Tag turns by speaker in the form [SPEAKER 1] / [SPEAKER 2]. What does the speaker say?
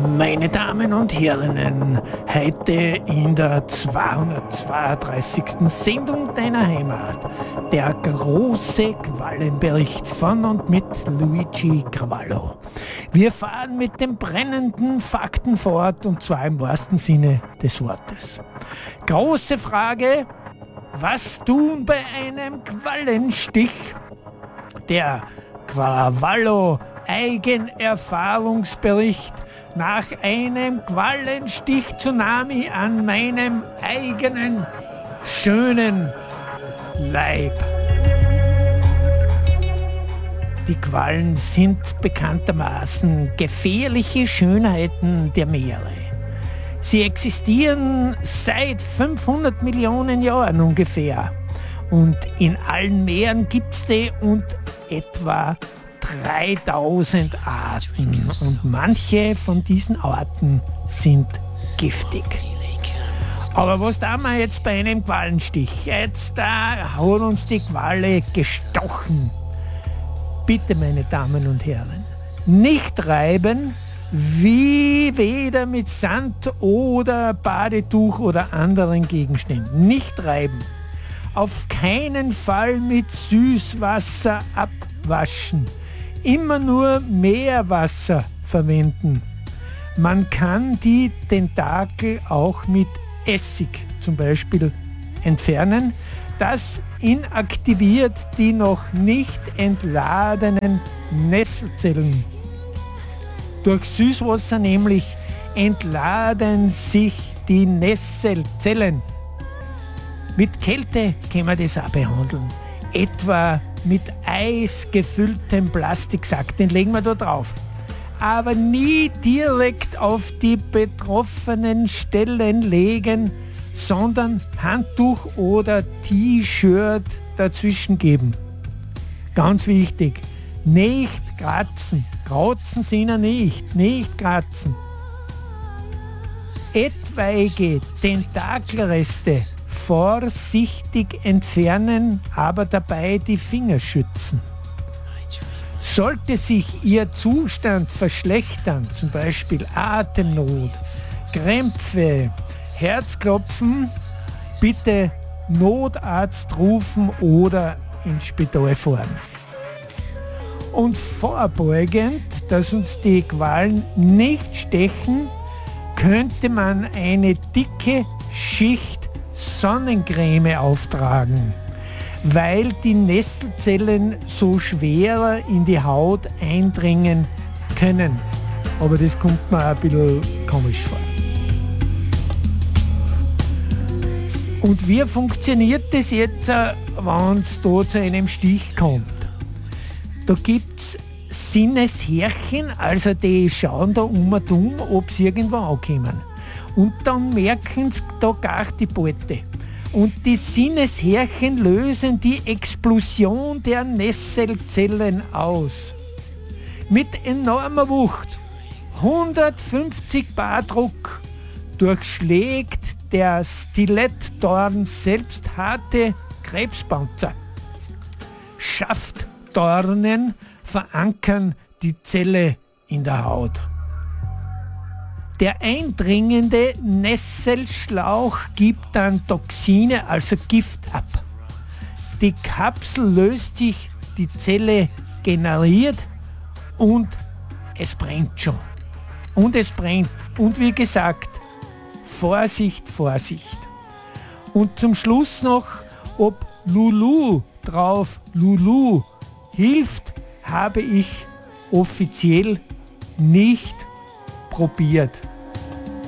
[SPEAKER 1] Meine Damen und Herren, heute in der 232. Sendung deiner Heimat, der große Quallenbericht von und mit Luigi Cravallo. Wir fahren mit den brennenden Fakten fort, und zwar im wahrsten Sinne des Wortes. Große Frage: Was tun bei einem Quallenstich? Der Cravallo Eigenerfahrungsbericht nach einem Quallenstich-Tsunami an meinem eigenen schönen Leib. Die Quallen sind bekanntermaßen gefährliche Schönheiten der Meere. Sie existieren seit 500 Millionen Jahren ungefähr. Und in allen Meeren gibt es die und etwa 3000 Arten. Und manche von diesen Arten sind giftig. Aber was tun wir jetzt bei einem Quallenstich? Jetzt hat uns die Qualle gestochen. Bitte, meine Damen und Herren, nicht reiben, wie weder mit Sand oder Badetuch oder anderen Gegenständen. Nicht reiben. Auf keinen Fall mit Süßwasser abwaschen. Immer nur Meerwasser verwenden. Man kann die Tentakel auch mit Essig zum Beispiel entfernen. Das inaktiviert die noch nicht entladenen Nesselzellen. Durch Süßwasser nämlich entladen sich die Nesselzellen. Mit Kälte kann man das auch behandeln. Etwa mit eisgefülltem Plastiksack, den legen wir da drauf. Aber nie direkt auf die betroffenen Stellen legen, sondern Handtuch oder T-Shirt dazwischen geben. Ganz wichtig, nicht kratzen. Kratzen sind ja nicht kratzen. Etwaige Tentakelreste vorsichtig entfernen, aber dabei die Finger schützen. Sollte sich Ihr Zustand verschlechtern, zum Beispiel Atemnot, Krämpfe, Herzklopfen, bitte Notarzt rufen oder ins Spital fahren. Und vorbeugend, dass uns die Quallen nicht stechen, könnte man eine dicke Schicht Sonnencreme auftragen, weil die Nesselzellen so schwerer in die Haut eindringen können. Aber das kommt mir ein bisschen komisch vor. Und wie funktioniert das jetzt, wenn es da zu einem Stich kommt? Da gibt es Sinneshärchen, also die schauen da um und um, ob sie irgendwo ankommen. Und dann merken sie da gar die Beute. Und die Sinneshärchen lösen die Explosion der Nesselzellen aus. Mit enormer Wucht, 150 Bar Druck, durchschlägt der Stilettdorn selbst harte Krebspanzer. Schaftdornen verankern die Zelle in der Haut. Der eindringende Nesselschlauch gibt dann Toxine, also Gift ab. Die Kapsel löst sich, die Zelle generiert und es brennt schon. Und es brennt. Und wie gesagt, Vorsicht, Vorsicht. Und zum Schluss noch, ob Lulu drauf Lulu hilft, habe ich offiziell nicht probiert.